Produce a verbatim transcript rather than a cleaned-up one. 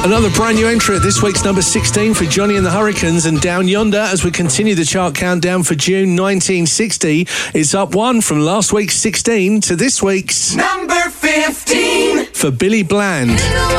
Another brand new entry at this week's number sixteen for Johnny and the Hurricanes, and Down Yonder as we continue the chart countdown for June nineteen sixty. It's up one from last week's sixteen to this week's number fifteen for Billy Bland.